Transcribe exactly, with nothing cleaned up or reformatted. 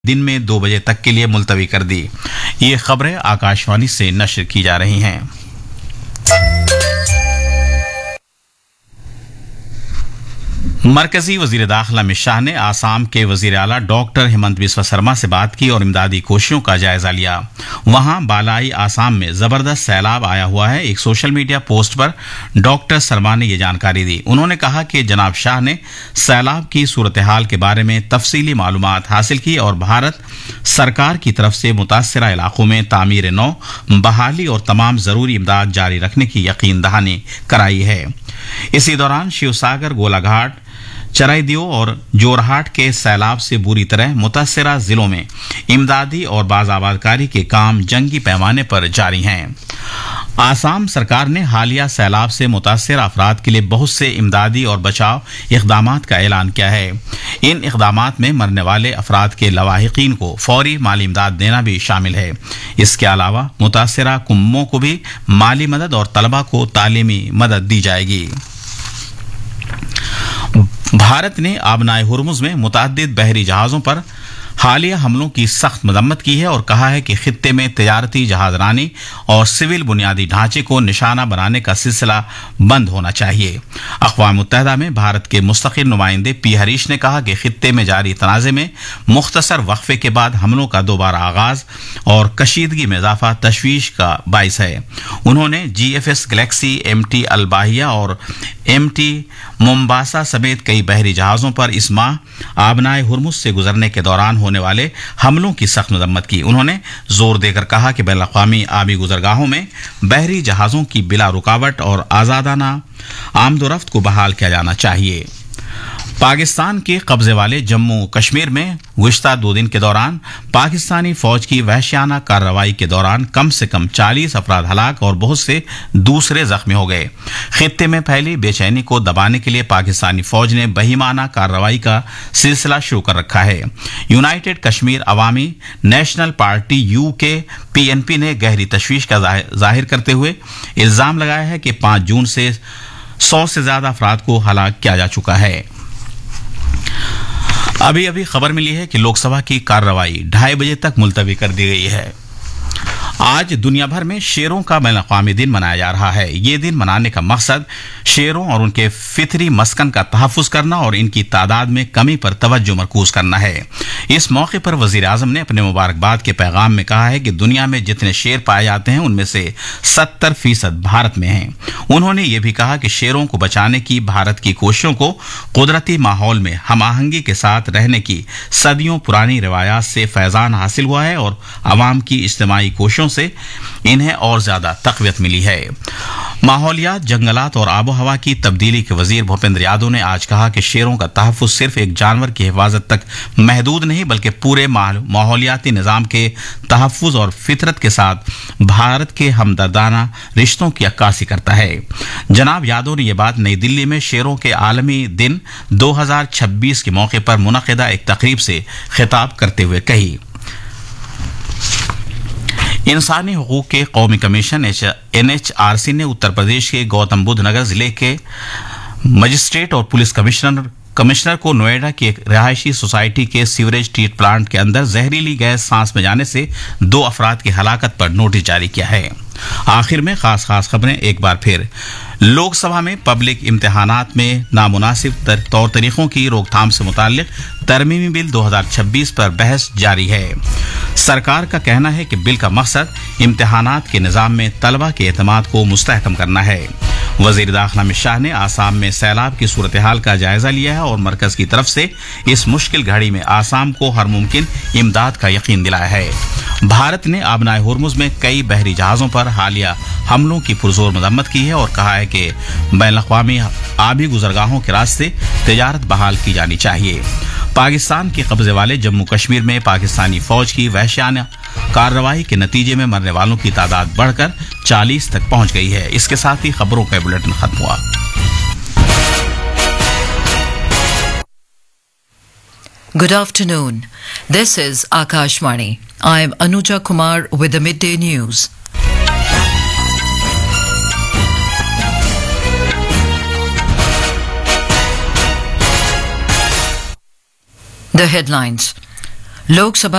दिन में दो बजे तक के लिए मुलतवी कर दी। ये खबरें आकाशवाणी से नश्र की जा रही हैं। मरकजी वजीर दाखिला अमित शाह ने आसाम के वजीर आला डॉक्टर हेमंत बिस्वा शर्मा से बात की और इमदादी कोशिशों का जायजा लिया। वहां बालाई आसाम में जबरदस्त सैलाब आया हुआ है। एक सोशल मीडिया पोस्ट पर डॉक्टर शर्मा ने यह जानकारी दी। उन्होंने कहा कि जनाब शाह ने सैलाब की सूरत हाल के बारे में तफसीली मालूमात हासिल की और भारत सरकार की तरफ से मुतासरा इलाकों में तामीर नौ, बहाली और तमाम जरूरी इमदाद जारी रखने की यकीन दहानी कराई है। इसी दौरान शिवसागर, गोलाघाट, चराइदियो और जोरहाट के सैलाब से बुरी तरह मुतासरा जिलों में इमदादी और बाज़ाबादकारी के काम जंगी पैमाने पर जारी हैं। आसाम सरकार ने हालिया सैलाब से मुतासर अफराद के लिए बहुत से इमदादी और बचाव इक़दामात का ऐलान किया है। इन इक़दामात में मरने वाले अफराद के लवाहिकीन को फौरी माली इमदाद देना भी शामिल है। इसके अलावा मुतासरा कुम्मों को भी माली मदद और तलबा को तालीमी मदद दी जाएगी। भारत ने आबनाए हुर्मुज़ में मुतअद्दिद बहरी जहाज़ों पर हालिया हमलों की सख्त मजम्मत की है और कहा है कि खित्ते में तजारती जहाजरानी और सिविल बुनियादी ढांचे को निशाना बनाने का सिलसिला बंद होना चाहिए। अक़वाम मुत्तहिदा में भारत के मुस्तक़िल नुमाइंदे पी हरीश ने कहा कि खित्ते में जारी तनाज़े में मुख्तसर वक्फे के बाद हमलों का दोबारा आगाज और कशीदगी में इजाफा तशवीश का बाइस है। उन्होंने जी F S Galaxy, M T अलबाहिया और एम टी मोम्बासा समेत कई बहरी जहाज़ों पर इस माह आबनाए हुर्मुज़ से गुजरने के दौरान होने वाले हमलों की सख्त मजम्मत की। उन्होंने जोर देकर कहा कि बैनुल-अक़वामी आबी गुजरगाहों में बहरी जहाज़ों की बिला रुकावट और आज़ादाना आमदोरफ्त को बहाल किया जाना चाहिए। पाकिस्तान के कब्जे वाले जम्मू कश्मीर में गुज़िश्ता दो दिन के दौरान पाकिस्तानी फौज की वहशियाना कार्रवाई के दौरान कम से कम चालीस अफराद हलाक और बहुत से दूसरे जख्मी हो गए। खित्ते में फैली बेचैनी को दबाने के लिए पाकिस्तानी फौज ने बहीमाना कार्रवाई का सिलसिला शुरू कर रखा है। United Kashmir Awami national party you के पी एन पी ने गहरी तशवीश का जाहिर करते हुए इल्जाम लगाया है कि पाँच जून से सौ से ज्यादा अफराद को हलाक किया जा चुका है। अभी अभी खबर मिली है कि लोकसभा की कार्रवाई ढाई बजे तक मुलतवी कर दी गई है। आज दुनिया भर में शेरों का बैनुल-अक़वामी दिन मनाया जा रहा है। ये दिन मनाने का मकसद शेरों और उनके फितरी मस्कन का तहफ़्फ़ुज़ करना और इनकी तादाद में कमी पर तवज्जो मरकूज़ करना है। इस मौके पर वज़ीर आज़म ने अपने मुबारकबाद के पैगाम में कहा है कि दुनिया में जितने शेर पाए जाते हैं उनमें से सत्तर फीसद भारत में हैं। उन्होंने ये भी कहा कि शेरों को बचाने की भारत की कोशिशों को कुदरती माहौल में हम आहंगी के साथ रहने की सदियों पुरानी रवायात से फैज़ान हासिल हुआ है और आवाम की इज्तिमाई कोशिशों से इन्हें और ज्यादा तक़वियत मिली है। माहौलियात, जंगलात और आबो हवा की तब्दीली के वजीर भूपेंद्र यादव ने आज कहा कि शेरों का तहफ़्फ़ुज़ सिर्फ एक जानवर की हिफाजत तक महदूद नहीं बल्कि पूरे माहौलियाती निज़ाम के तहफ़्फ़ुज़ और फितरत के साथ भारत के हमदर्दाना रिश्तों की अक्कासी करता है। जनाब यादव ने यह बात नई दिल्ली में शेरों के आलमी दिन दो हजार छब्बीस के मौके पर मुनक़िदा एक तकरीब से खिताब करते हुए कही। इंसानी हकूक़ के कौमी commission N H R C ने उत्तर प्रदेश के गौतम बुद्ध नगर जिले के मजिस्ट्रेट और पुलिस कमिश्नर कमिश्नर को नोएडा की एक रिहायशी सोसाइटी के सीवरेज ट्रीट प्लांट के अंदर जहरीली गैस सांस में जाने से दो अफराद की हलाकत पर नोटिस जारी किया है। आखिर में खास खास खबरें एक बार फिर। लोकसभा में पब्लिक इम्तिहानात में नामुनासिब तौर तरीक़ों की रोकथाम से मुताल्लिक़ तरमीमी बिल दो हजार छब्बीस पर बहस जारी है। सरकार का कहना है कि बिल का मकसद इम्तिहानात के निज़ाम में तलबा के एतमाद को मुस्तहकम करना है। वज़ीर दाखिला अमित शाह ने आसाम में सैलाब की सूरत हाल का जायजा लिया है और मरकज़ की तरफ से इस मुश्किल घड़ी में आसाम को हर मुमकिन इमदाद का यकीन दिलाया है। भारत ने आबनाए हुर्मुज़ में कई बहरी जहाज़ों पर हालिया हमलों की पुरजोर मजम्मत की है और कहा है कि बैनुल-अक़वामी आबी गुजरगाहों के रास्ते तजारत बहाल की जानी चाहिए। पाकिस्तान के कब्जे वाले जम्मू कश्मीर में पाकिस्तानी फौज की वहशियाना कार्रवाई के नतीजे में मरने वालों की तादाद बढ़कर चालीस तक पहुंच गई है। इसके साथ ही खबरों का बुलेटिन खत्म हुआ। Good afternoon. This is Akashvani. I am Anuja Kumar with the midday news. The headlines. Lok Sabha